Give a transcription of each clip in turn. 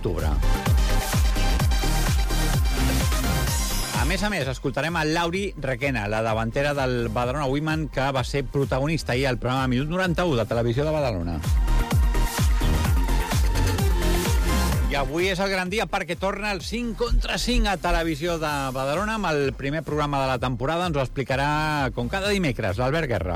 d'octubre. A més, escoltarem a Lauri Requena, la davantera del Badalona Women, que va ser protagonista ahir al programa Minut 91 de Televisió de Badalona. I avui és el gran dia perquè torna el 5 contra 5 a Televisió de Badalona amb el primer programa de la temporada. Ens ho explicarà, com cada dimecres, l'Albert Guerra.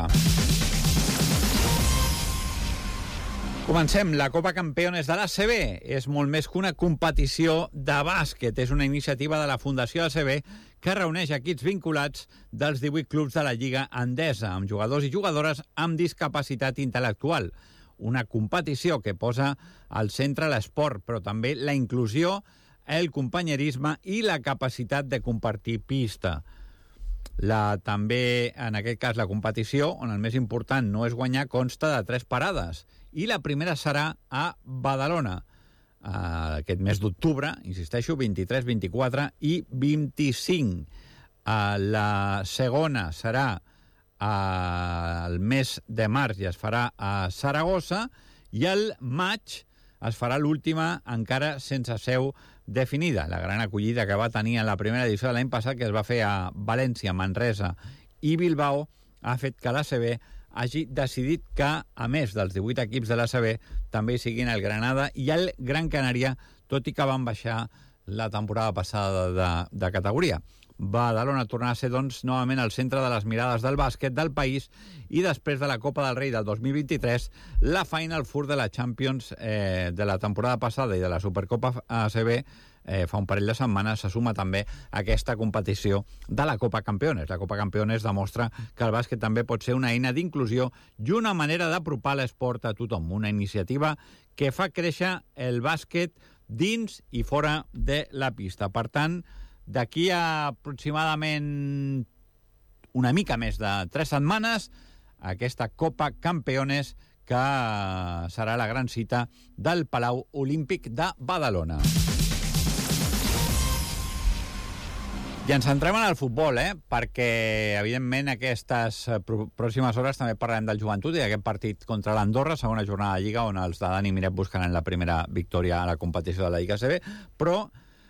Comencem. La Copa Campeones de l'ACB és molt més que una competició de bàsquet. És una iniciativa de la Fundació ACB que reuneix equips vinculats dels 18 clubs de la Lliga Endesa, amb jugadors i jugadores amb discapacitat intel·lectual. Una competició que posa al centre l'esport, però també la inclusió, el companyerisme i la capacitat de compartir pista. També, en aquest cas, la competició, on el més important no és guanyar, consta de 3 parades. I la primera serà a Badalona, aquest mes d'octubre, insisteixo, 23, 24 i 25. La segona serà el mes de març i es farà a Saragossa, i el maig es farà l'última encara sense seu definida. La gran acollida que va tenir en la primera edició de l'any passat, que es va fer a València, Manresa i Bilbao, ha fet que l'ACB hagi decidit que, a més dels 18 equips de l'ACB, també hi siguin el Granada i el Gran Canària, tot i que van baixar la temporada passada de categoria. Badalona tornarà a ser, doncs, novament el centre de les mirades del bàsquet del país, i després de la Copa del Rei del 2023, la Final Four de la Champions de la temporada passada i de la Supercopa ACB fa un parell de setmanes, se suma també a aquesta competició de la Copa Campeones. La Copa Campeones demostra que el bàsquet també pot ser una eina d'inclusió i una manera d'apropar l'esport a tothom, una iniciativa que fa créixer el bàsquet dins i fora de la pista. Per tant, d'aquí a aproximadament una mica més de 3 setmanes, aquesta Copa Campeones, que serà la gran cita del Palau Olímpic de Badalona. I ens centrem en el futbol, perquè, evidentment, aquestes pròximes hores també parlarem del Joventut i d'aquest partit contra l'Andorra, segona jornada de Lliga, on els de Dani Miret buscaran la primera victòria a la competició de la Lliga ACB, però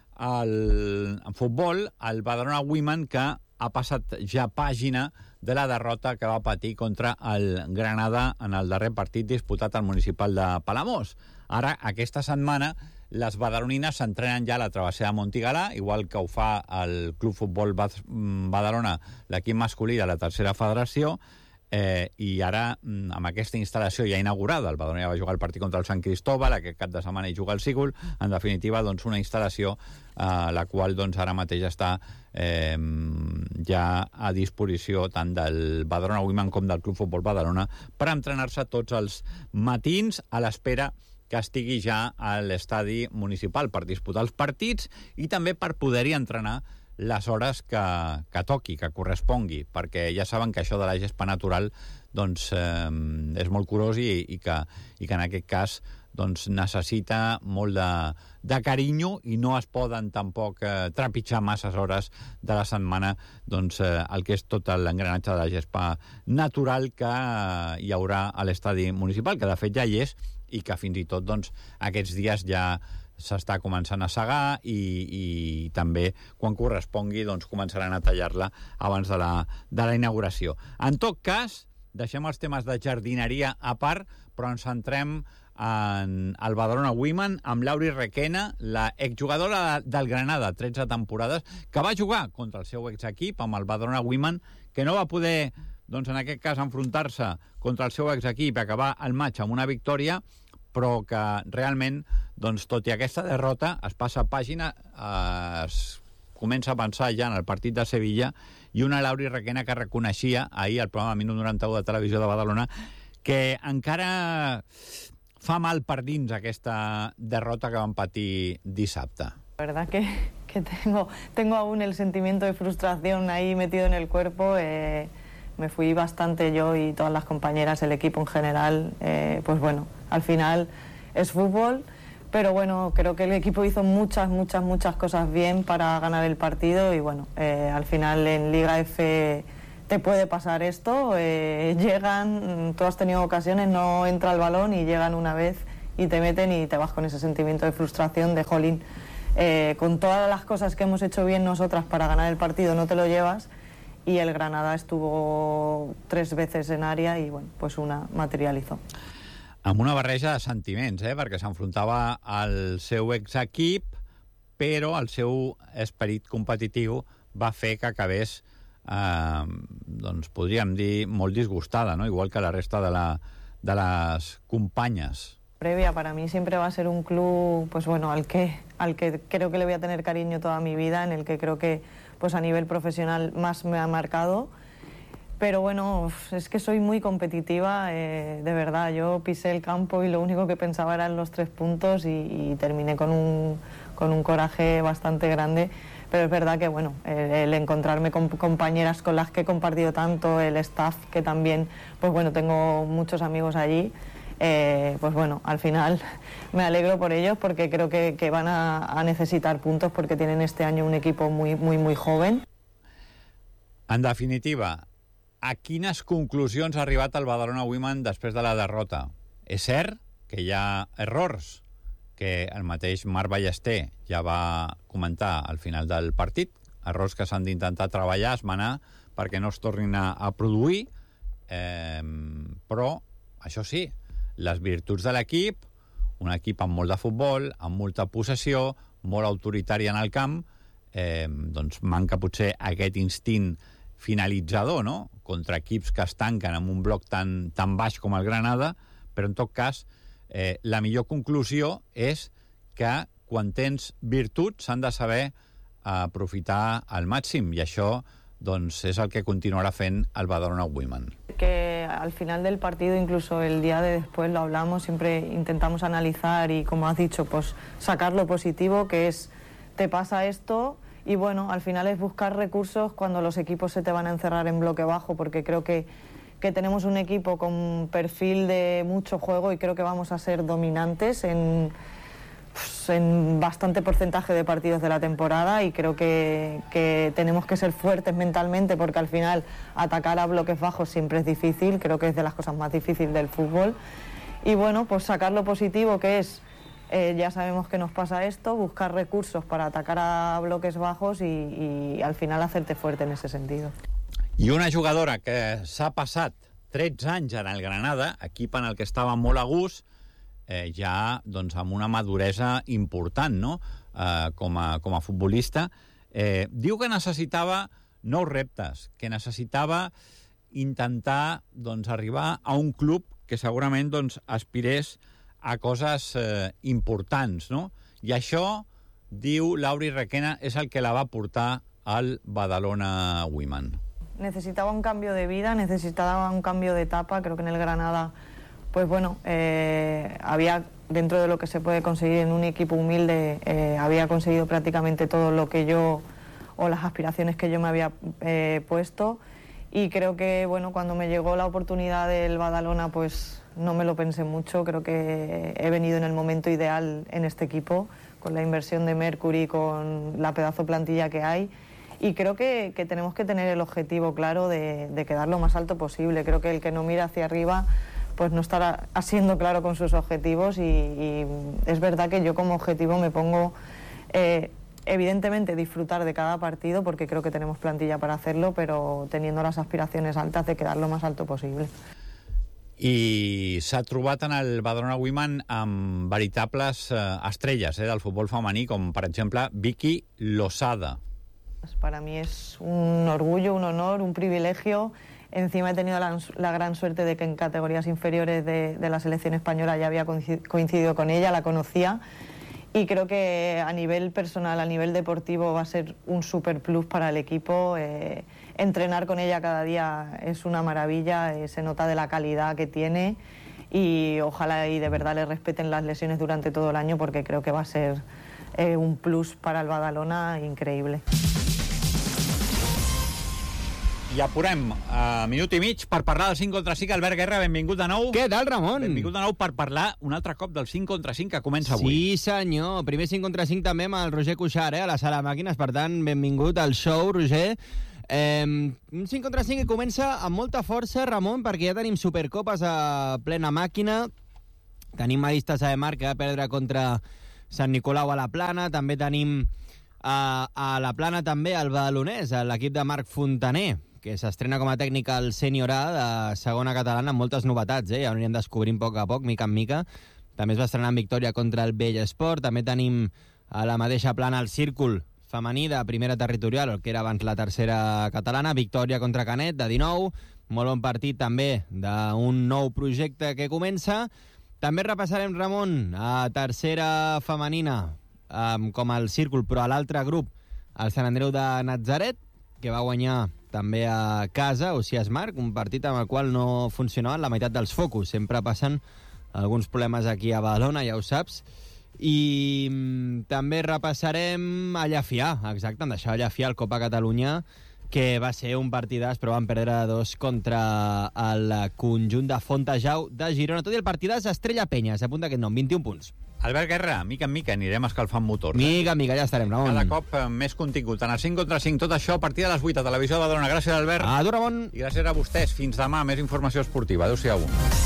el futbol, el Badalona Women, que ha passat ja pàgina de la derrota que va patir contra el Granada en el darrer partit disputat al municipal de Palamós. Ara, aquesta setmana, les badalonines s'entrenen ja a la travessera de Montigalà, igual que ho fa el Club Futbol Badalona, l'equip masculí de la tercera federació, i ara, amb aquesta instal·lació ja inaugurada, el Badalona ja va jugar el partit contra el Sant Cristóbal, aquest cap de setmana hi juga el Sígul, en definitiva, doncs, una instal·lació la qual, doncs, ara mateix està ja a disposició tant del Badalona Women com del Club Futbol Badalona per entrenar-se tots els matins a l'espera que estigui ja a l'estadi municipal per disputar els partits i també per poder-hi entrenar les hores que toqui, que correspongui, perquè ja saben que això de la gespa natural doncs, és molt curós i que en aquest cas doncs, necessita molt de carinyo i no es poden tampoc trepitjar masses hores de la setmana doncs, el que és tot l'engranatge de la gespa natural que hi haurà a l'estadi municipal, que de fet ja hi és i que fins i tot doncs, aquests dies ja s'està començant a segar i també quan correspongui doncs, començaran a tallar-la abans de la inauguració. En tot cas, deixem els temes de jardineria a part, però ens centrem en el Badalona Women amb Lauri Requena, la exjugadora del Granada, 13 temporades, que va jugar contra el seu exequip amb el Badalona Women, que no va poder, doncs, en aquest cas, enfrontar-se contra el seu exequip i acabar el maig amb una victòria, però que realment, doncs, tot i aquesta derrota, es passa pàgina, es comença a pensar ja en el partit de Sevilla, i una Lauri Requena que reconeixia ahir al programa Minut 91 de Televisió de Badalona que encara fa mal per dins aquesta derrota que van patir dissabte. La verdad que tengo aún el sentimiento de frustración ahí metido en el cuerpo. Me fui bastante yo y todas las compañeras, el equipo en general. Pues bueno, al final es fútbol, pero bueno, creo que el equipo hizo muchas cosas bien para ganar el partido y bueno, al final en Liga F te puede pasar esto, llegan, tú has tenido ocasiones, no entra el balón y llegan una vez y te meten y te vas con ese sentimiento de frustración de jolín. Con todas las cosas que hemos hecho bien nosotras para ganar el partido no te lo llevas, y el Granada estuvo 3 veces en área y bueno, pues una materializó. Amb una barreja de sentiments, perquè s'enfrontava al seu exequip, però el seu esperit competitiu va fer que acabés, doncs podríem dir, molt disgustada, ¿no? Igual que la resta de las companyes. Previa, para mí siempre va a ser un club, pues bueno, al que creo que le voy a tener cariño toda mi vida, en el que creo que pues a nivel profesional más me ha marcado. Pero bueno, es que soy muy competitiva, de verdad. Yo pisé el campo y lo único que pensaba eran los 3 puntos y terminé con un coraje bastante grande. Pero es verdad que bueno, el encontrarme con compañeras con las que he compartido tanto, el staff que también, pues bueno, tengo muchos amigos allí. Pues bueno, al final me alegro por ellos porque creo que van a necesitar puntos porque tienen este año un equipo muy joven. En definitiva, a quines conclusions ha arribat el Badalona Women després de la derrota? És cert que hi ha errors que el mateix Marc Ballester ja va comentar al final del partit, errors que s'han d'intentar treballar, esmenar, perquè no es tornin a produir, però, això sí, les virtuts de l'equip, un equip amb molt de futbol, amb molta possessió, molt autoritari en el camp, doncs manca potser aquest instint finalitzador, no?, contra equips que es tanquen amb un bloc tan baix com el Granada, però en tot cas la millor conclusió és que quan tens virtuts s'han de saber aprofitar al màxim, i això doncs és el que continuarà fent el Badalona Women. Que al final del partido, incluso el día de después lo hablamos, siempre intentamos analizar y, como has dicho, pues sacar lo positivo, que es, te pasa esto, y bueno, al final es buscar recursos cuando los equipos se te van a encerrar en bloque bajo, porque creo que tenemos un equipo con perfil de mucho juego y creo que vamos a ser dominantes en bastante porcentaje de partidos de la temporada, y creo que tenemos que ser fuertes mentalmente porque al final atacar a bloques bajos siempre es difícil, creo que es de las cosas más difíciles del fútbol. Y bueno, pues sacar lo positivo, que es, ya sabemos que nos pasa esto, buscar recursos para atacar a bloques bajos y al final hacerte fuerte en ese sentido. I una jugadora que s'ha passat 13 anys en el Granada, equip en el que estava molt a gust, ja doncs, amb una maduresa important, no?, com a futbolista, diu que necessitava nous reptes, que necessitava intentar doncs, arribar a un club que segurament doncs, aspirés a coses importants, no? I això, diu Lauri Requena, és el que la va portar al Badalona Women. Necesitaba un cambio de vida, necesitaba un cambio de etapa. Creo que en el Granada, pues bueno, había, dentro de lo que se puede conseguir en un equipo humilde, había conseguido prácticamente todo lo que yo, o las aspiraciones que yo me había puesto, y creo que, bueno, cuando me llegó la oportunidad del Badalona, pues no me lo pensé mucho. Creo que he venido en el momento ideal en este equipo, con la inversión de Mercury, con la pedazo plantilla que hay. Y creo que tenemos que tener el objetivo claro de quedar lo más alto posible. Creo que el que no mira hacia arriba pues no estará siendo claro con sus objetivos, y es verdad que yo como objetivo me pongo evidentemente disfrutar de cada partido, porque creo que tenemos plantilla para hacerlo, pero teniendo las aspiraciones altas de quedar lo más alto posible. I s'ha trobat en el Badalona Women amb veritables estrelles del futbol femení, com per exemple Vicky Losada. Para mí es un orgullo, un honor, un privilegio. Encima he tenido la gran suerte de que en categorías inferiores de la selección española ya había coincidido con ella, la conocía, y creo que a nivel personal, a nivel deportivo, va a ser un super plus para el equipo. Entrenar con ella cada día es una maravilla, se nota de la calidad que tiene, y ojalá y de verdad le respeten las lesiones durante todo el año, porque creo que va a ser un plus para el Badalona increíble. I apurem minut i mig per parlar del 5 contra 5. Albert Guerra, benvingut de nou. Què tal, Ramon? Benvingut de nou per parlar un altre cop del 5 contra 5 que comença avui. Sí, senyor. Primer 5 contra 5 també amb el Roger Cuixart, a la sala de màquines. Per tant, benvingut al show, Roger. Un 5 contra 5 que comença amb molta força, Ramon, perquè ja tenim Supercopes a plena màquina. Tenim Maristes Ademar, que va perdre contra Sant Nicolau a la Plana. També tenim a la Plana també el Badalonès, l'equip de Marc Fontaner, que s'estrena com a tècnic al Sènior A de segona catalana amb moltes novetats, ja ho anirem descobrint a poc, mica en mica. També es va estrenar en victòria contra el Bellesport. També tenim a la mateixa Plana el Círcul femení de primera territorial, el que era abans la tercera catalana, victòria contra Canet de 19, molt bon partit també d'un nou projecte que comença. També repassarem, Ramon, a tercera femenina, com el Círcul, però a l'altre grup, el Sant Andreu de Natzaret, que va guanyar també a casa, Ausiàs Marc, un partit amb el qual no funcionaven la meitat dels focus. Sempre passen alguns problemes aquí a Badalona, ja ho saps. I també repassarem a Llafià, exacte, em deixava Llafià, el Copa Catalunya, que va ser un partidàs, però van perdre 2 contra el conjunt de Fontejau de Girona. Tot i el partidàs, Estrella Penya, s'apunta aquest nom, 21 punts. Albert Guerra, mica en mica anirem escalfant motors. Mica en mica, ja estarem, Ramon. Cada cop més contingut, en el 5 contra 5, tot això a partir de les 8 a Televisió de Badalona. Gràcies, Albert. Adéu, Ramon. I gràcies a vostès. Fins demà, més informació esportiva. Adéu-siau.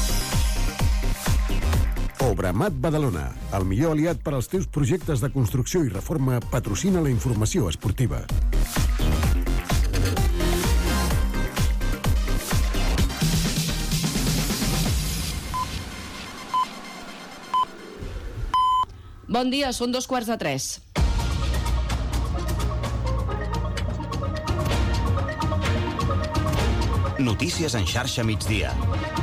Obramat Badalona, el millor aliat per als teus projectes de construcció i reforma, patrocina la informació esportiva. Bon dia, són 2:15. Notícies en xarxa migdia.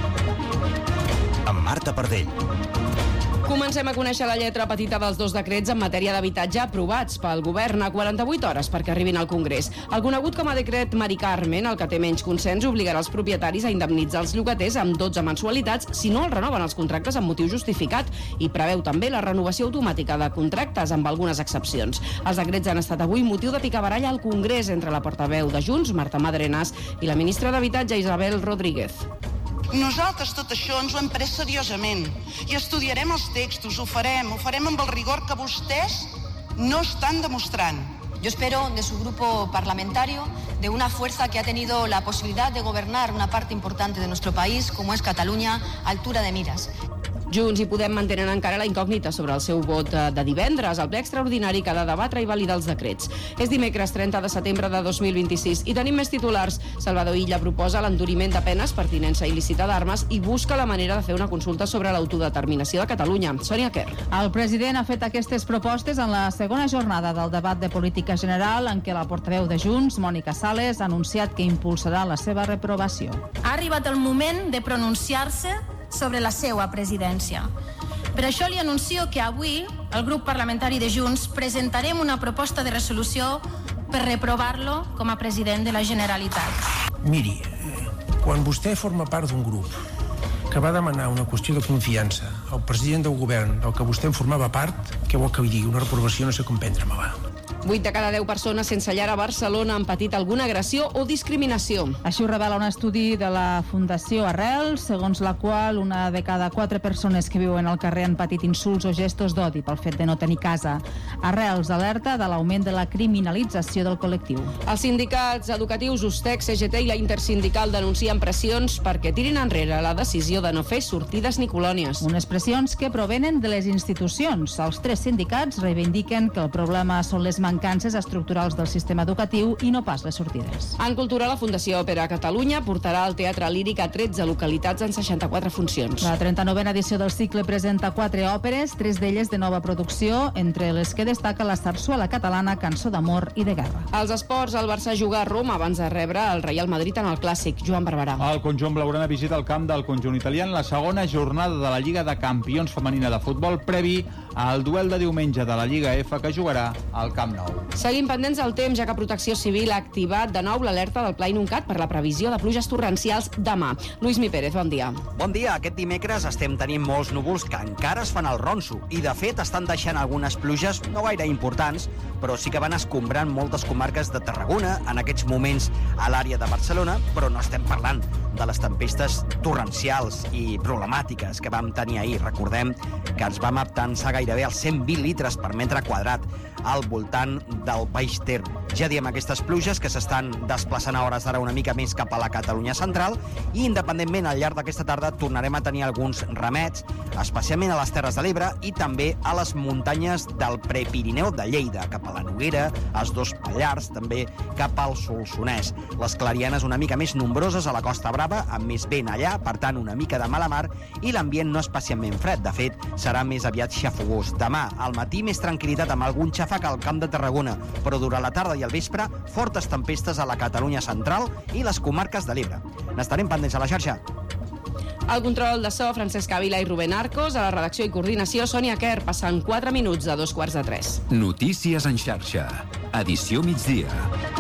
Amb Marta Pardell. Comencem a conèixer la lletra petita dels 2 decrets en matèria d'habitatge aprovats pel govern a 48 hores perquè arribin al Congrés. El conegut com a decret Mari Carmen, el que té menys consens, obligarà els propietaris a indemnitzar els llogaters amb 12 mensualitats si no els renoven els contractes amb motiu justificat i preveu també la renovació automàtica de contractes amb algunes excepcions. Els decrets han estat avui motiu de picabaralla al Congrés entre la portaveu de Junts, Marta Madrenas, i la ministra d'Habitatge, Isabel Rodríguez. Nosaltres tot això ens ho hem pres seriosament i estudiarem els textos, ho farem amb el rigor que vostès no estan demostrant. Yo espero de su grupo parlamentario, de una fuerza que ha tenido la posibilidad de gobernar una parte importante de nuestro país, como es Cataluña, a altura de miras. Junts i Podem mantenen encara la incògnita sobre el seu vot de divendres al ple extraordinari que ha de debatre i validar els decrets. És dimecres 30 de setembre de 2026 i tenim més titulars. Salvador Illa proposa l'enduriment de penes per tinença il·lícita d'armes i busca la manera de fer una consulta sobre l'autodeterminació de Catalunya. Sònia Quer. El president ha fet aquestes propostes en la segona jornada del debat de política general en què la portaveu de Junts, Mònica Sales, ha anunciat que impulsarà la seva reprovació. Ha arribat el moment de pronunciar-se sobre la seva presidència. Per això li anuncio que avui el grup parlamentari de Junts presentarem una proposta de resolució per reprovar-lo com a president de la Generalitat. Miri, quan vostè forma part d'un grup que va demanar una qüestió de confiança al president del govern del que vostè en formava part, què vol que li digui? Una reprovació no sé com prendre-me-la. 8 de cada 10 persones sense llar a Barcelona han patit alguna agressió o discriminació. Així ho revela un estudi de la Fundació Arrel, segons la qual una de cada 4 persones que viuen al carrer han patit insults o gestos d'odi pel fet de no tenir casa. Arrels alerta de l'augment de la criminalització del col·lectiu. Els sindicats educatius USTEC, CGT i la Intersindical denuncien pressions perquè tirin enrere la decisió de no fer sortides ni colònies. Unes pressions que provenen de les institucions. Els 3 sindicats reivindiquen que el problema són les mancances estructurals del sistema educatiu i no pas les sortides. En cultura, la Fundació Òpera Catalunya portarà el Teatre Líric a 13 localitats en 64 funcions. La 39a edició del cicle presenta 4 òperes, 3 d'elles de nova producció, entre les que destaca la sarsuela catalana, Cançó d'amor i de guerra. Als esports, el Barça juga a Roma abans de rebre el Real Madrid en el Clàssic. Joan Barberà. El conjunt blaugrana visita el camp del conjunt italià en la segona jornada de la Lliga de Campions femenina de futbol previ al duel de diumenge de la Lliga F que jugarà al Camp Nou. Seguim pendents del temps, ja que Protecció Civil ha activat de nou l'alerta del Pla Inuncat per la previsió de pluges torrencials demà. Lluís Mi Pérez, bon dia. Bon dia. Aquest dimecres estem tenint molts núvols que encara es fan el ronso i, de fet, estan deixant algunes pluges no gaire importants, però sí que van escombrant moltes comarques de Tarragona, en aquests moments a l'àrea de Barcelona, però no estem parlant de les tempestes torrencials i problemàtiques que vam tenir ahir. Recordem que ens vam atançar gairebé als 120 litres per metre quadrat al voltant del Baix Ter. Ja diem aquestes pluges que s'estan desplaçant a hores d'ara una mica més cap a la Catalunya central i independentment al llarg d'aquesta tarda tornarem a tenir alguns remets, especialment a les Terres de l'Ebre i també a les muntanyes del Prepirineu de Lleida, cap a la Noguera, als Dos Pallars, també cap al Solsonès. Les clarianes una mica més nombroses a la Costa Brava, amb més vent allà, per tant una mica de mala mar, i l'ambient no especialment fred, de fet, serà més aviat xafogós. Demà, al matí, més tranquil·litat amb algun xàfec al Camp de Tarragona, però durant la tarda i el vespre, fortes tempestes a la Catalunya central i les comarques de l'Ebre. N'estarem pendents a la xarxa. Al control de so, Francesc Ávila i Rubén Arcos. A la redacció i coordinació, Sònia Quer. Passant 4 minuts de 2:45. Notícies en xarxa. Edició migdia.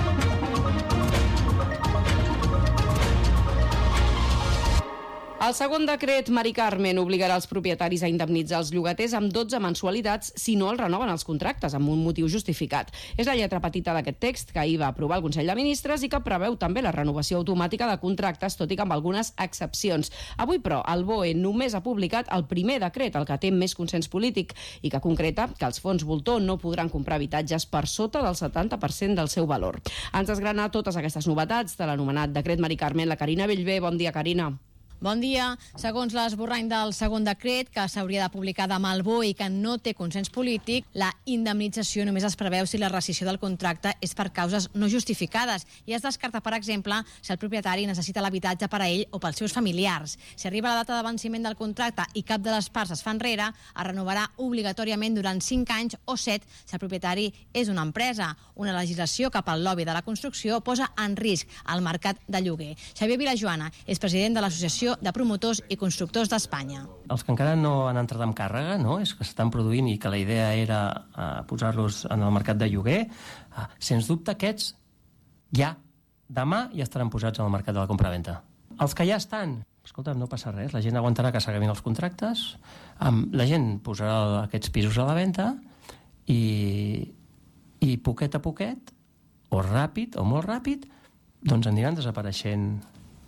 El segon decret, Mari Carmen, obligarà els propietaris a indemnitzar els llogaters amb 12 mensualitats si no els renoven els contractes, amb un motiu justificat. És la lletra petita d'aquest text que ahir va aprovar el Consell de Ministres i que preveu també la renovació automàtica de contractes, tot i que amb algunes excepcions. Avui, però, el BOE només ha publicat el primer decret, el que té més consens polític, i que concreta que els fons voltor no podran comprar habitatges per sota del 70% del seu valor. Ens desgrana totes aquestes novetats de l'anomenat decret Mari Carmen la Carina Bellver. Bon dia, Carina. Bon dia. Segons l'esborrany del segon decret, que s'hauria de publicar demà al BOE i que no té consens polític, la indemnització només es preveu si la rescissió del contracte és per causes no justificades i es descarta, per exemple, si el propietari necessita l'habitatge per a ell o pels seus familiars. Si arriba la data de venciment del contracte i cap de les parts es fa enrere, es renovarà obligatòriament durant 5 anys o 7 si el propietari és una empresa. Una legislació cap al lobby de la construcció posa en risc el mercat de lloguer. Xavier Vilajoana és president de l'Associació de Promotors i Constructors d'Espanya. Els que encara no han entrat en càrrega, no? És que s'estan produint i que la idea era posar-los en el mercat de lloguer, sens dubte aquests ja, demà, ja estaran posats en el mercat de la compraventa. Els que ja estan, escolta, no passa res, la gent aguantarà que s'acabin els contractes, la gent posarà aquests pisos a la venda i poquet a poquet, o ràpid o molt ràpid, doncs aniran desapareixent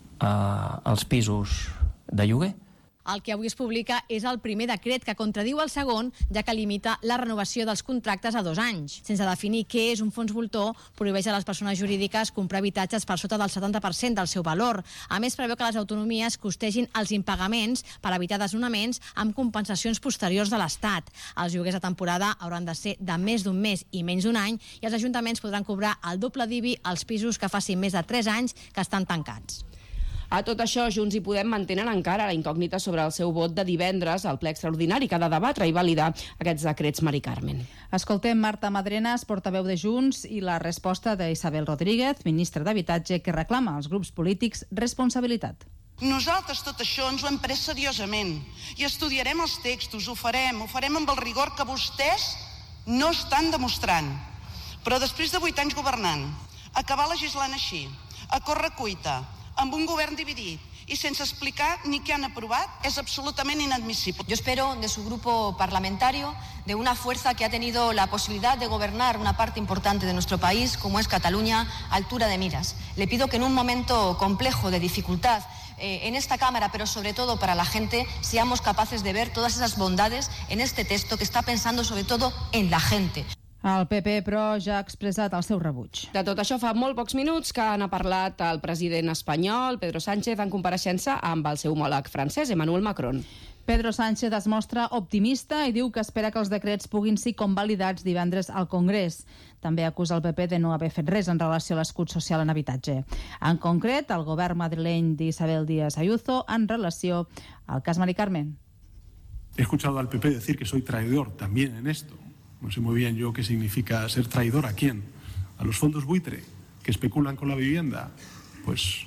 els pisos de lloguer. El que avui es publica és el primer decret que contradiu el segon, ja que limita la renovació dels contractes a 2 anys. Sense definir què és un fons voltor, prohibeix a les persones jurídiques comprar habitatges per sota del 70% del seu valor. A més, preveu que les autonomies costegin els impagaments per evitar desnonaments amb compensacions posteriors de l'Estat. Els lloguers de temporada hauran de ser de més d'un mes i menys d'un any i els ajuntaments podran cobrar el doble d'IBI als pisos que facin més de 3 anys que estan tancats. A tot això, Junts i Podem mantenen encara la incògnita sobre el seu vot de divendres al ple extraordinari que ha de debatre i validar aquests decrets Mari Carmen. Escoltem Marta Madrenas, portaveu de Junts, i la resposta d'Isabel Rodríguez, ministra d'Habitatge, que reclama als grups polítics responsabilitat. Nosaltres tot això ens ho hem pres seriosament i estudiarem els textos, ho farem amb el rigor que vostès no estan demostrant. Però després de 8 anys governant, acabar legislant així, a correcuita, amb un govern dividit y sense explicar ni qué han aprovat es absolutamente inadmisible. Yo espero de su grupo parlamentario, de una fuerza que ha tenido la posibilidad de gobernar una parte importante de nuestro país, como es Cataluña, altura de miras. Le pido que en un momento complejo de dificultad en esta Cámara, pero sobre todo para la gente, seamos capaces de ver todas esas bondades en este texto que está pensando sobre todo en la gente. El PP, però, ja ha expressat el seu rebuig. De tot això fa molt pocs minuts que n'ha parlat el president espanyol, Pedro Sánchez, en compareixença amb el seu homòleg francès, Emmanuel Macron. Pedro Sánchez es mostra optimista i diu que espera que els decrets puguin ser convalidats divendres al Congrés. També acusa el PP de no haver fet res en relació a l'escut social en habitatge. En concret, el govern madrileny d'Isabel Díaz Ayuso en relació al cas Mari Carmen. He escuchado al PP decir que soy traidor también en esto. No sé muy bien yo qué significa ser traidor. ¿A quién? ¿A los fondos buitre que especulan con la vivienda? Pues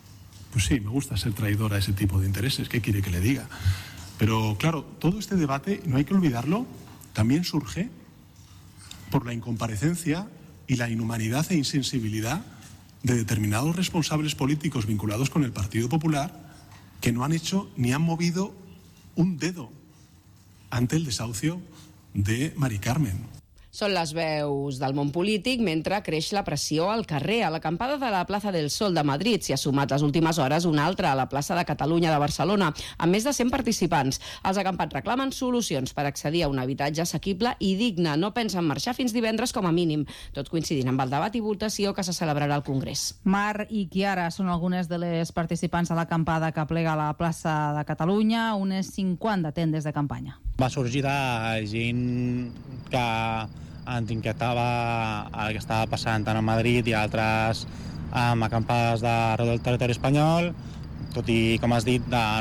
sí, me gusta ser traidor a ese tipo de intereses. ¿Qué quiere que le diga? Pero claro, todo este debate, no hay que olvidarlo, también surge por la incomparecencia y la inhumanidad e insensibilidad de determinados responsables políticos vinculados con el Partido Popular que no han hecho ni han movido un dedo ante el desahucio de Mari Carmen. Són les veus del món polític mentre creix la pressió al carrer. A l'acampada de la plaça del Sol de Madrid s'hi ha sumat les últimes hores una altra a la plaça de Catalunya de Barcelona, amb més de 100 participants. Els acampats reclamen solucions per accedir a un habitatge assequible i digne. No pensen marxar fins divendres com a mínim, tot coincidint amb el debat i votació que se celebrarà al Congrés. Mar i Chiara són algunes de les participants a l'acampada que plega a la plaça de Catalunya, unes 50 tendes de campanya. Va sorgir de gent que entenc que estava el que estava passant tant a Madrid i altres acampades d'arreu del territori espanyol, tot i, com has dit,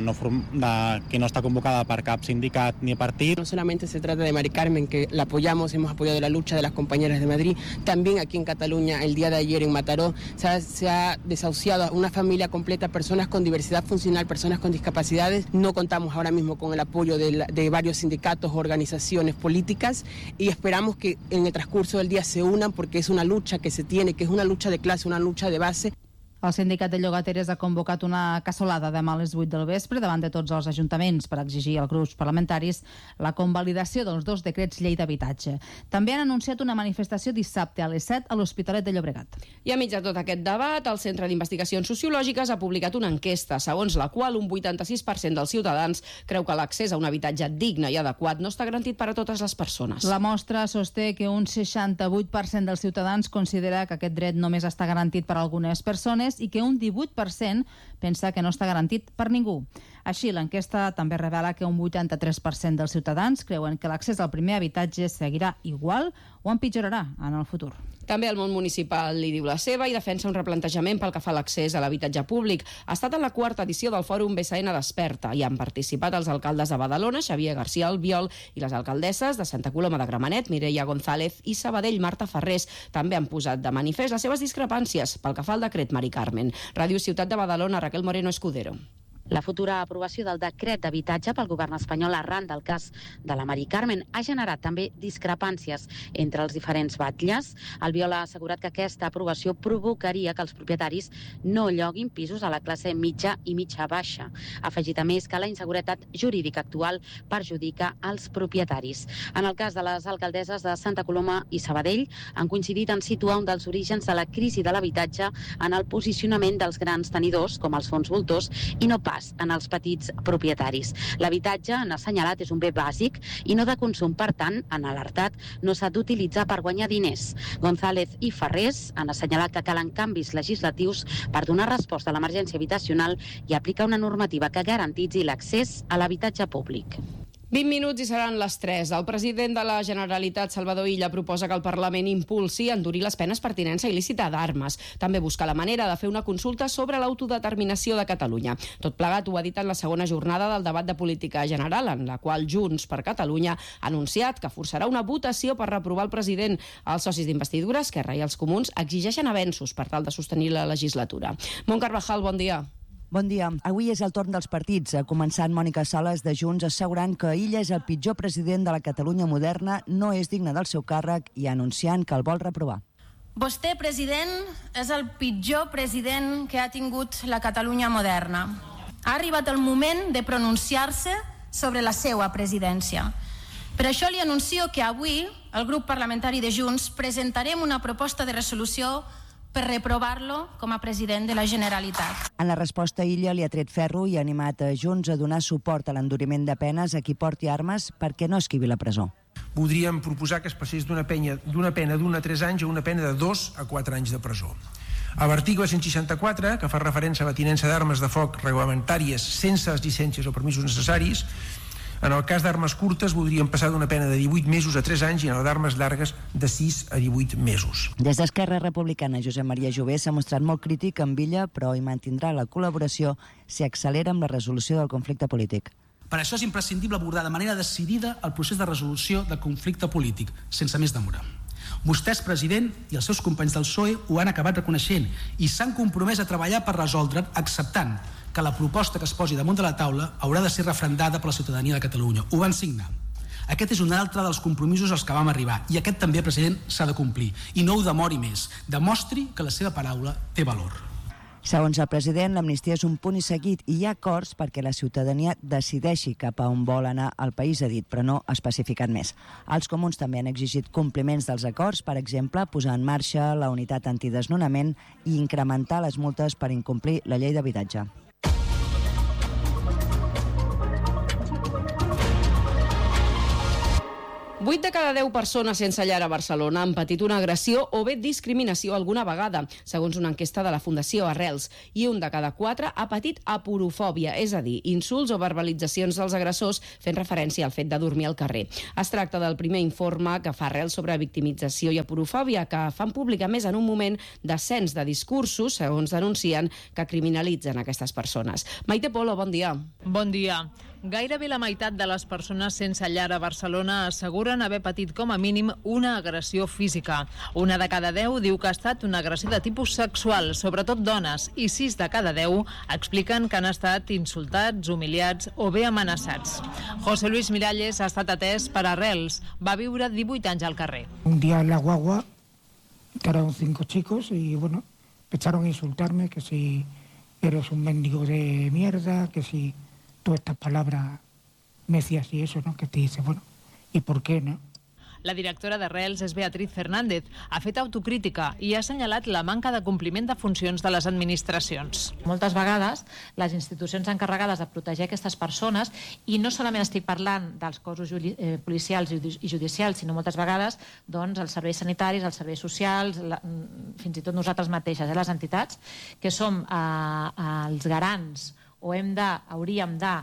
que no está convocada por cap sindicat ni partido. No solamente se trata de Mari Carmen, que la apoyamos, hemos apoyado la lucha de las compañeras de Madrid, también aquí en Cataluña, el día de ayer en Mataró, se ha desahuciado a una familia completa, personas con diversidad funcional, personas con discapacidades. No contamos ahora mismo con el apoyo de varios sindicatos, organizaciones políticas, y esperamos que en el transcurso del día se unan, porque es una lucha que se tiene, que es una lucha de clase, una lucha de base. El sindicat de llogateres ha convocat una cassolada demà a les 8 del vespre davant de tots els ajuntaments per exigir als grups parlamentaris la convalidació dels 2 decrets llei d'habitatge. També han anunciat una manifestació dissabte a les 7 a l'Hospitalet de Llobregat. I a mig de tot aquest debat, el Centre d'Investigacions Sociològiques ha publicat una enquesta segons la qual un 86% dels ciutadans creu que l'accés a un habitatge digne i adequat no està garantit per a totes les persones. La mostra sosté que un 68% dels ciutadans considera que aquest dret només està garantit per a algunes persones i que un 18% pensa que no està garantit per ningú. Així, l'enquesta també revela que un 83% dels ciutadans creuen que l'accés al primer habitatge seguirà igual o empitjorarà en el futur. També el món municipal li diu la seva i defensa un replantejament pel que fa a l'accés a l'habitatge públic. Ha estat en la 4ª edició del Fòrum BCN Desperta i han participat els alcaldes de Badalona, Xavier García Albiol, i les alcaldesses de Santa Coloma de Gramenet, Mireia González, i Sabadell, Marta Ferrés. També han posat de manifest les seves discrepàncies pel que fa al decret Mari Carmen. Ràdio Ciutat de Badalona, Raquel Moreno Escudero. La futura aprovació del decret d'habitatge pel govern espanyol arran del cas de la Mari Carmen ha generat també discrepàncies entre els diferents batlles. Albiol ha assegurat que aquesta aprovació provocaria que els propietaris no lloguin pisos a la classe mitja i mitja baixa. Ha afegit a més que la inseguretat jurídica actual perjudica els propietaris. En el cas de les alcaldesses de Santa Coloma i Sabadell, han coincidit en situar un dels orígens de la crisi de l'habitatge en el posicionament dels grans tenidors, com els fons voltors, i no pas en els petits propietaris. L'habitatge, han assenyalat, és un bé bàsic i no de consum. Per tant, han alertat, no s'ha d'utilitzar per guanyar diners. González i Ferrés han assenyalat que calen canvis legislatius per donar resposta a l'emergència habitacional i aplicar una normativa que garantitzi l'accés a l'habitatge públic. 20 minuts i seran les 3. El president de la Generalitat, Salvador Illa, proposa que el Parlament impulsi a endurir les penes per tinença il·lícita d'armes. També busca la manera de fer una consulta sobre l'autodeterminació de Catalunya. Tot plegat ho ha dit en la segona jornada del debat de política general, en la qual Junts per Catalunya ha anunciat que forçarà una votació per reprovar el president. Els socis d'investidura, Esquerra i els Comuns, exigeixen avenços per tal de sostenir la legislatura. Mont Carvajal, bon dia. Bon dia. Avui és el torn dels partits, començant Mònica Sales de Junts assegurant que Illa és el pitjor president de la Catalunya moderna, no és digne del seu càrrec i anunciant que el vol reprovar. Vostè, president, és el pitjor president que ha tingut la Catalunya moderna. Ha arribat el moment de pronunciar-se sobre la seva presidència. Per això li anuncio que avui el grup parlamentari de Junts presentarem una proposta de resolució per reprovar-lo com a president de la Generalitat. En la resposta, Illa li ha tret ferro i ha animat a Junts a donar suport a l'enduriment de penes a qui porti armes perquè no esquivi la presó. Voldríem proposar que es passés d'una pena d'1 a 3 anys a una pena de 2 a 4 anys de presó. A l'article 164, que fa referència a la tinença d'armes de foc reglamentàries sense les llicències o permisos necessaris, en el cas d'armes curtes voldríem passar d'una pena de 18 mesos a 3 anys i en el d'armes llargues de 6 a 18 mesos. Des d'Esquerra Republicana, Josep Maria Jové s'ha mostrat molt crític amb Illa, però hi mantindrà la col·laboració si accelera amb la resolució del conflicte polític. Per això és imprescindible abordar de manera decidida el procés de resolució del conflicte polític, sense més demora. Vostès, president, i els seus companys del PSOE ho han acabat reconeixent i s'han compromès a treballar per resoldre'n, acceptant que la proposta que es posi damunt de la taula haurà de ser referendada per la ciutadania de Catalunya. Ho van signar. Aquest és un altre dels compromisos als que vam arribar i aquest també, president, s'ha de complir. I no ho demori més. Demostri que la seva paraula té valor. Segons el president, l'amnistia és un punt i seguit i hi ha acords perquè la ciutadania decideixi cap a on vol anar el país, ha dit, però no ha especificat més. Els comuns també han exigit compliments dels acords, per exemple, posar en marxa la unitat antidesnonament i incrementar les multes per incomplir la llei d'habitatge. 8 de cada 10 persones sense llar a Barcelona han patit una agressió o bé discriminació alguna vegada, segons una enquesta de la Fundació Arrels, i 1 de cada 4 ha patit aporofòbia, és a dir, insults o verbalitzacions dels agressors fent referència al fet de dormir al carrer. Es tracta del primer informe que fa Arrels sobre victimització i aporofòbia, que fan públic a més en un moment d'ascens de discursos, segons denuncien, que criminalitzen aquestes persones. Maite Polo, bon dia. Bon dia. Gairebé la meitat de les persones sense llar a Barcelona asseguren haver patit com a mínim una agressió física. 1 de cada 10 diu que ha estat una agressió de tipus sexual, sobretot dones, i 6 de cada 10 expliquen que han estat insultats, humiliats o bé amenaçats. José Luis Miralles ha estat atès per Arrels. Va viure 18 anys al carrer. Un día en la guagua, que eran 5 chicos, y bueno, empezaron a insultarme, que si eres un mendigo de mierda, que si todas estas palabras me decías y eso, ¿no? Que te dice, bueno, ¿y por qué, no? La directora d'Arrels és Beatriz Fernández. Ha fet autocrítica i ha assenyalat la manca de compliment de funcions de les administracions. Moltes vegades les institucions encarregades de protegir aquestes persones, i no solament estic parlant dels cossos policials i judicials, sinó moltes vegades doncs, els serveis sanitaris, els serveis socials, fins i tot nosaltres mateixes, les entitats, que som els garants o hauríem de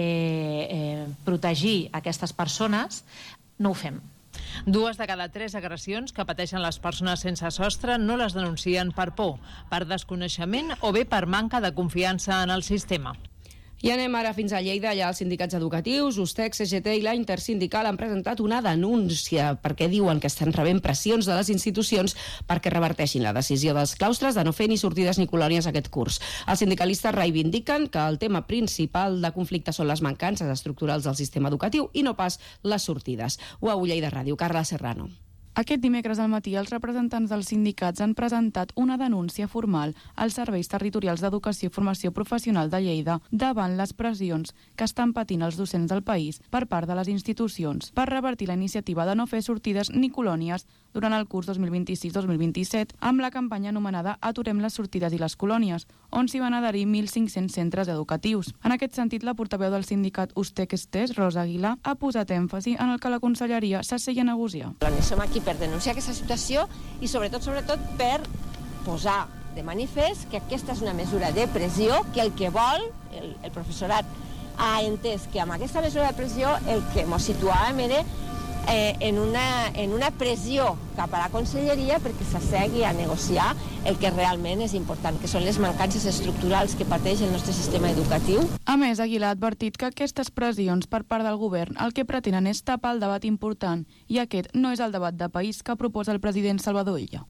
protegir aquestes persones, no ho fem. 2 de cada 3 agressions que pateixen les persones sense sostre no les denuncien per por, per desconeixement o bé per manca de confiança en el sistema. I anem ara fins a Lleida. Allà els sindicats educatius, USTEC, CGT i la Intersindical han presentat una denúncia perquè diuen que estan rebent pressions de les institucions perquè reverteixin la decisió dels claustres de no fer ni sortides ni colònies aquest curs. Els sindicalistes reivindiquen que el tema principal de conflicte són les mancances estructurals del sistema educatiu i no pas les sortides. Ho a Lleida Ràdio, Carla Serrano. Aquest dimecres al matí els representants dels sindicats han presentat una denúncia formal als serveis territorials d'educació i formació professional de Lleida davant les pressions que estan patint els docents del país per part de les institucions per revertir la iniciativa de no fer sortides ni colònies durant el curs 2026-2027 amb la campanya anomenada Aturem les sortides i les colònies, on s'hi van adherir 1.500 centres educatius. En aquest sentit, la portaveu del sindicat USTEC-STES, Rosa Aguilar, ha posat èmfasi en el que la conselleria s'assegui a negociar. Som aquí per denunciar aquesta situació i sobretot per posar de manifest que aquesta és una mesura de pressió, que el que vol el professorat ha entès que amb aquesta mesura de pressió el que ens situàvem era en una pressió cap a la conselleria perquè s'assegui a negociar el que realment és important, que són les mancances estructurals que pateix el nostre sistema educatiu. A més, Aguilar ha advertit que aquestes pressions per part del govern el que pretenen és tapar el debat important, i aquest no és el debat de país que proposa el president Salvador Illa.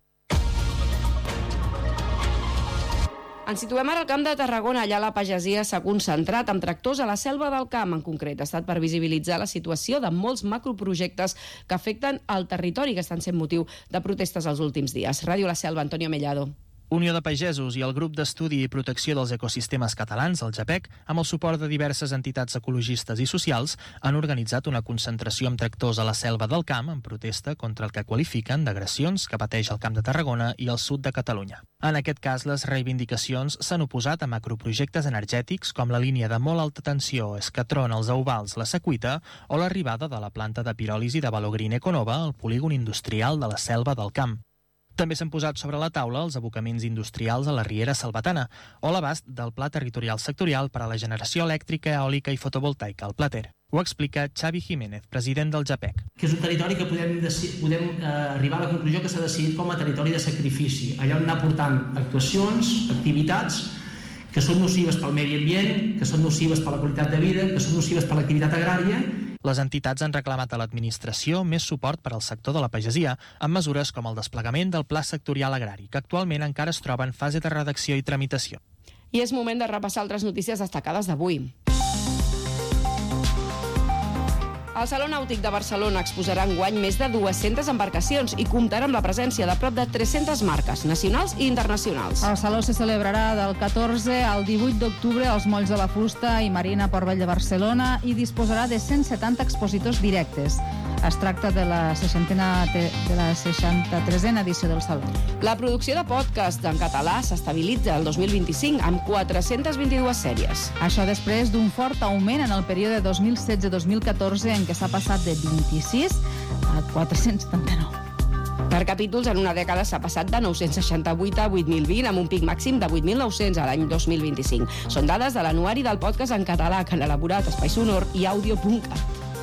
Ens situem ara al Camp de Tarragona. Allà la pagesia s'ha concentrat amb tractors a la Selva del Camp, en concret. Ha estat per visibilitzar la situació de molts macroprojectes que afecten el territori, que estan sent motiu de protestes els últims dies. Ràdio La Selva, Antonio Mellado. Unió de Pagesos i el Grup d'Estudi i Protecció dels Ecosistemes Catalans, el GEPEC, amb el suport de diverses entitats ecologistes i socials, han organitzat una concentració amb tractors a la Selva del Camp en protesta contra el que qualifiquen d'agressions que pateix el Camp de Tarragona i el sud de Catalunya. En aquest cas, les reivindicacions s'han oposat a macroprojectes energètics com la línia de molt alta tensió Escatron als Euvals, la Secuita, o l'arribada de la planta de piròlisi de Valogrin Econova al polígon industrial de la Selva del Camp. També s'han posat sobre la taula els abocaments industrials a la Riera Salvatana o l'abast del Pla Territorial Sectorial per a la generació elèctrica, eòlica i fotovoltaica, el Plater. Ho explica Xavi Jiménez, president del GEPEC. Que és un territori que podem arribar a la conclusió que s'ha decidit com a territori de sacrifici, allà on anar portant actuacions, activitats que són nocives pel medi ambient, que són nocives per la qualitat de vida, que són nocives per l'activitat agrària. Les entitats han reclamat a l'administració més suport per al sector de la pagesia, amb mesures com el desplegament del Pla Sectorial Agrari, que actualment encara es troba en fase de redacció i tramitació. I és moment de repassar altres notícies destacades d'avui. El Saló Nàutic de Barcelona exposarà enguany més de 200 embarcacions i comptarà amb la presència de prop de 300 marques, nacionals i internacionals. El Saló se celebrarà del 14 al 18 d'octubre als Molls de la Fusta i Marina Port Vell de Barcelona i disposarà de 170 expositors directes. Es tracta de la 63a edició del Saló. La producció de podcast en català s'estabilitza el 2025 amb 422 sèries. Això després d'un fort augment en el període 2016-2014 en què s'ha passat de 26 a 479. Per capítols, en una dècada s'ha passat de 968 a 8.020, amb un pic màxim de 8.900 a l'any 2025. Són dades de l'anuari del podcast en català que han elaborat Espai Sonor i Audio.cat.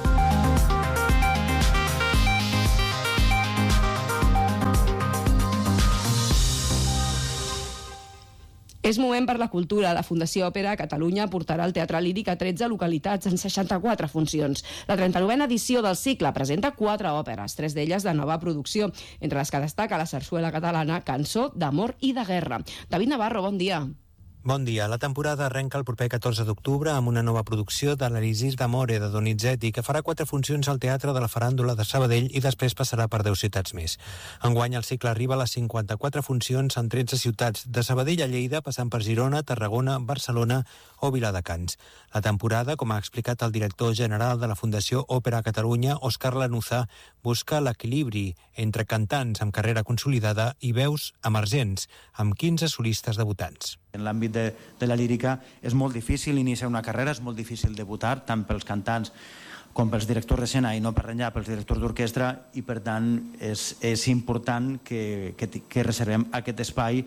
És moment per la cultura. La Fundació Òpera Catalunya portarà el Teatre Líric a 13 localitats en 64 funcions. La 39a edició del cicle presenta 4 òperes, 3 d'elles de nova producció, entre les que destaca la sarsuela catalana Cançó d'amor i de guerra. David Navarro, bon dia. Bon dia. La temporada arrenca el proper 14 d'octubre amb una nova producció de l'Elisis d'Amore de Donizetti, que farà 4 funcions al Teatre de la Faràndula de Sabadell i després passarà per 10 ciutats més. Enguany el cicle arriba a les 54 funcions en 13 ciutats, de Sabadell a Lleida, passant per Girona, Tarragona, Barcelona o Viladecans. La temporada, com ha explicat el director general de la Fundació Òpera Catalunya, Òscar Lanuza, busca l'equilibri entre cantants amb carrera consolidada i veus emergents, amb 15 solistes debutants. En l'àmbit de la lírica és molt difícil iniciar una carrera, és molt difícil debutar, tant pels cantants com pels directors d'escena i no per enllà pels directors d'orquestra, i per tant és important que reservem aquest espai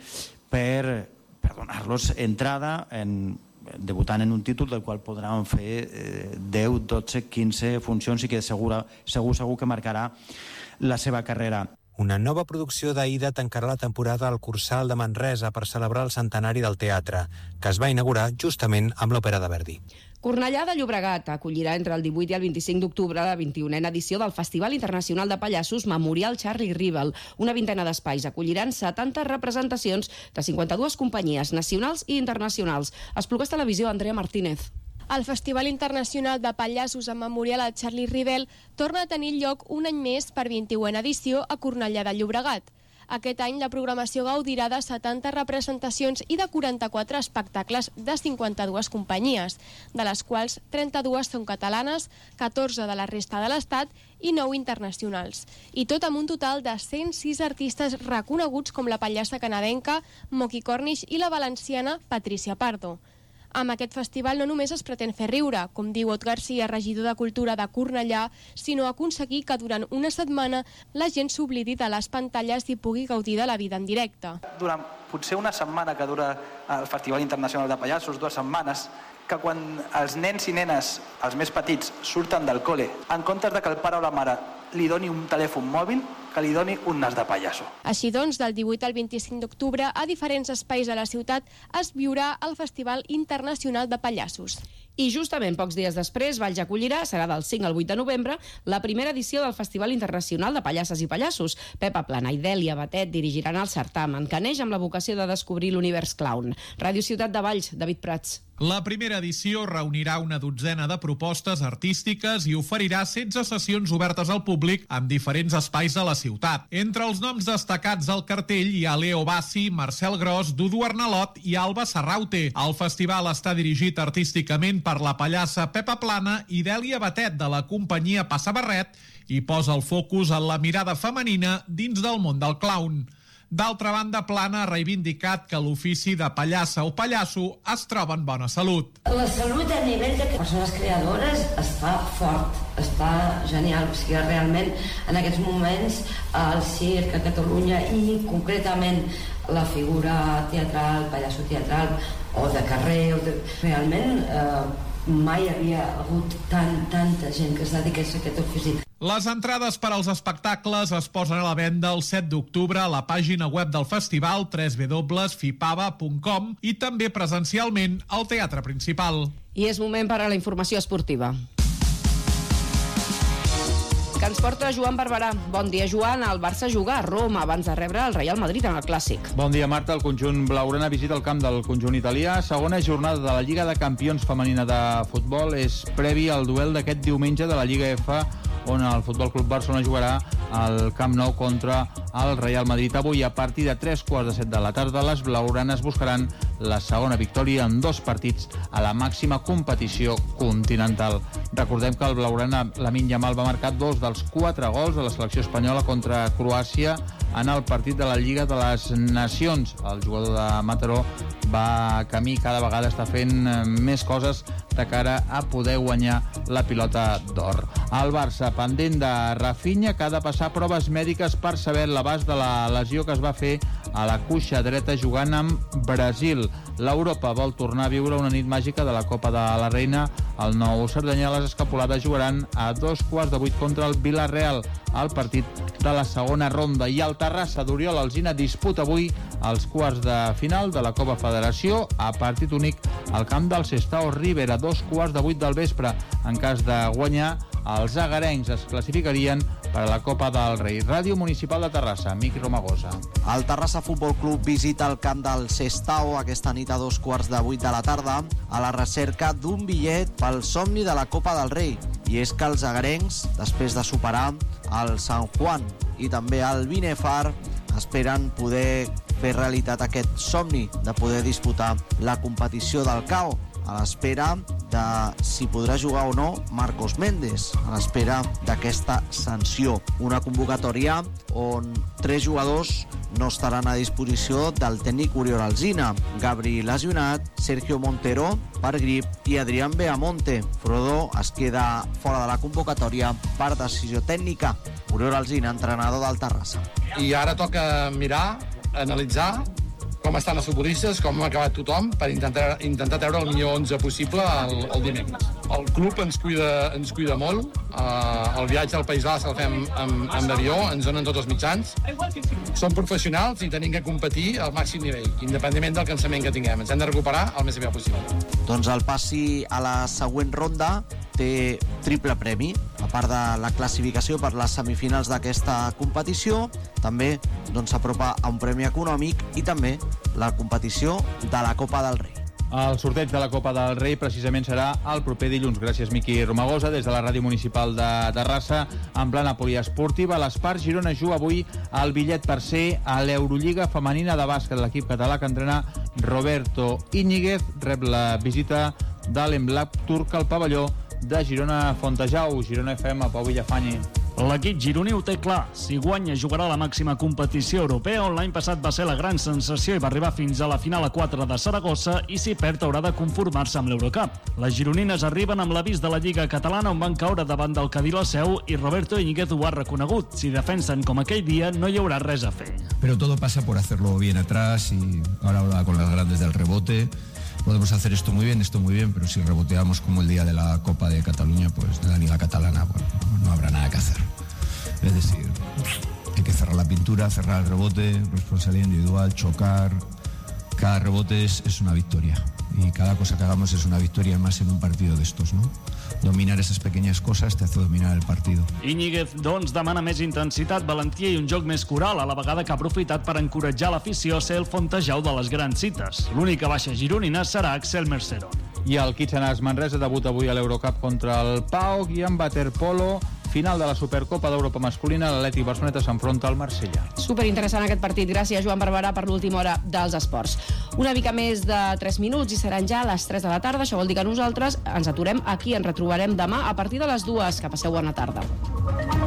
per donar-los entrada debutant en un títol del qual podran fer 10, 12, 15 funcions i que segur que marcarà la seva carrera. Una nova producció d'Aida tancarà la temporada al Cursal de Manresa per celebrar el centenari del teatre, que es va inaugurar justament amb l'òpera de Verdi. Cornellà de Llobregat acollirà entre el 18 i el 25 d'octubre la 21a edició del Festival Internacional de Pallassos Memorial Charlie Rivel. Una vintena d'espais acolliran 70 representacions de 52 companyies nacionals i internacionals. Esplugues Televisió, Andrea Martínez. El Festival Internacional de Pallassos en Memorial al Charlie Rivel torna a tenir lloc un any més per 21a edició a Cornellà de Llobregat. Aquest any la programació gaudirà de 70 representacions i de 44 espectacles de 52 companyies, de les quals 32 són catalanes, 14 de la resta de l'Estat i 9 internacionals. I tot amb un total de 106 artistes reconeguts com la pallassa canadenca Moqui Cornish i la valenciana Patricia Pardo. Amb aquest festival no només es pretén fer riure, com diu Ot Garcia, regidor de Cultura de Cornellà, sinó aconseguir que durant una setmana la gent s'oblidi de les pantalles i pugui gaudir de la vida en directe. Durant potser una setmana que dura el Festival Internacional de Pallassos, 2 setmanes, que quan els nens i nenes, els més petits, surten del col·le, en comptes de que el pare o la mare li doni un telèfon mòbil, que li doni un nas de pallasso. Així doncs, del 18 al 25 d'octubre, a diferents espais de la ciutat es viurà el Festival Internacional de Pallassos. I justament pocs dies després, Valls acollirà, serà del 5 al 8 de novembre, la primera edició del Festival Internacional de Pallasses i Pallassos. Pepa Plana i Dèlia Batet dirigiran el certamen, que neix amb la vocació de descobrir l'univers clown. Ràdio Ciutat de Valls, David Prats. La primera edició reunirà una dotzena de propostes artístiques i oferirà 16 sessions obertes al públic en diferents espais de la ciutat. Entre els noms destacats al cartell hi ha Leo Bassi, Marcel Gros, Dudu Arnalot i Alba Serraute. El festival està dirigit artísticament per la pallassa Pepa Plana i Dèlia Batet de la companyia Passa Barret i posa el focus en la mirada femenina dins del món del clown. D'altra banda, Plana ha reivindicat que l'ofici de pallassa o pallasso es troba en bona salut. La salut a nivell de persones creadores està fort, està genial. O sigui, realment, en aquests moments, el circ a Catalunya i concretament la figura teatral, pallasso teatral o de carrer, realment mai havia hagut tanta gent que es dediqués a aquest ofici. Les entrades per als espectacles es posen a la venda el 7 d'octubre a la pàgina web del festival www.fipava.com i també presencialment al Teatre Principal. I és moment per a la informació esportiva. que ens porta Joan Barberà. Bon dia, Joan. El Barça juga a Roma abans de rebre el Real Madrid en el Clàssic. Bon dia, Marta. El conjunt blaugrana visita el camp del conjunt italià. Segona jornada de la Lliga de Campions femenina de futbol. És previ al duel d'aquest diumenge de la Lliga F, on el Futbol Club Barcelona jugarà al Camp Nou contra el Real Madrid. Avui, a partir de 3:15 de la tarda, les blaugranes buscaran la segona victòria en 2 partits a la màxima competició continental. Recordem que el blaugrana Lamine Yamal va marcar 2 dels 4 gols de la selecció espanyola contra Croàcia en el partit de la Lliga de les Nacions. El jugador de Mataró va camí, cada vegada està fent més coses de cara a poder guanyar la pilota d'or. El Barça, pendent de Rafinha, que ha de passar proves mèdiques per saber l'abast de la lesió que es va fer a la cuixa dreta jugant amb Brasil. L'Europa vol tornar a viure una nit màgica de la Copa de la Reina. El nou Cerdanyà, les escapolades jugaran a 2:15 contra el Villarreal, al partit de la segona ronda. I el Terrassa d'Oriol Alsina disputa avui els quarts de final de la Copa Federació a partit únic al camp del Sestao River a 2:15 del vespre. En cas de guanyar, els agarencs es classificarien per a la Copa del Rei. Ràdio Municipal de Terrassa, Miqui Romagosa. El Terrassa Futbol Club visita el camp del Sestao aquesta nit a 2:15 de la tarda a la recerca d'un bitllet pel somni de la Copa del Rei. I és que els agarencs, després de superar el San Juan i també el Binefar, esperen poder fer realitat aquest somni de poder disputar la competició del CAO, a l'espera de si podrà jugar o no Marcos Méndez, a l'espera d'aquesta sanció. Una convocatòria on 3 jugadors no estaran a disposició del tècnic Oriol Alsina: Gabri lesionat, Sergio Montero per grip i Adrián Beamonte. Frodó es queda fora de la convocatòria per decisió tècnica. Oriol Alsina, entrenador del Terrassa. I ara toca mirar, analitzar com estan els futbolistes, com ha acabat tothom, per intentar treure el millor 11 possible el dimecres. El club ens cuida molt. El viatge al País Basc el fem amb avió, ens donen tots els mitjans. Som professionals i tenim que competir al màxim nivell, independentment del cansament que tinguem. Ens hem de recuperar el més aviat possible. Doncs el passi a la següent ronda té triple premi. A part de la classificació per les semifinals d'aquesta competició, també s'apropa a un premi econòmic i també la competició de la Copa del Rei. El sorteig de la Copa del Rei precisament serà el proper dilluns. Gràcies, Miqui Romagosa. Des de la Ràdio Municipal de Terrassa, en plana poliesportiva, l'Espart Girona juga avui el bitllet per ser a l'Eurolliga femenina de bàsquet. L'equip català que entrena Roberto Íñiguez rep la visita de l'Emblac turc al pavelló de Girona Fontejau. Girona FM, Pau Villafañi. L'equip gironí ho té clar. Si guanya, jugarà a la màxima competició europea, on l'any passat va ser la gran sensació i va arribar fins a la final a 4 de Saragossa, i si perd haurà de conformar-se amb l'Eurocup. Les gironines arriben amb l'avís de la Lliga Catalana, on van caure davant del Cadí la Seu, i Roberto Íñiguez ho ha reconegut. Si defensen com aquell dia, no hi haurà res a fer. Pero todo pasa por hacerlo bien atrás, y ahora con las grandes del rebote. Podemos hacer esto muy bien, pero si reboteamos como el día de la Copa de Cataluña, pues de la Liga Catalana, bueno, no habrá nada que hacer. Es decir, hay que cerrar la pintura, cerrar el rebote, responsabilidad individual, chocar. Cada rebote es una victoria, y cada cosa que hagamos es una victoria más en un partido de estos, ¿no? Dominar esas pequeñas cosas te hace dominar el partido. Íñiguez, doncs, demana més intensitat, valentia i un joc més coral, a la vegada que ha aprofitat per encoratjar l'afició a ser el Fontejau de les grans cites. L'única baixa gironina serà Axel Merceron. I el Kitchener Manresa debuta avui a l'Eurocup contra el PAOK, i en waterpolo, final de la Supercopa d'Europa masculina, l'Atlètic Barceloneta s'enfronta al Marsella. Superinteressant aquest partit. Gràcies, Joan Barberà, per l'última hora dels esports. Una mica més de 3 minuts i seran ja a les 3 de la tarda. Això vol dir que nosaltres ens aturem aquí. Ens retrobarem demà a partir de les 2. Que passeu bona tarda.